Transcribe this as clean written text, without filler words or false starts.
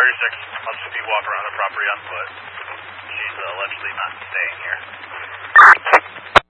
36 wants to be walk around the property on foot. She's allegedly not staying here.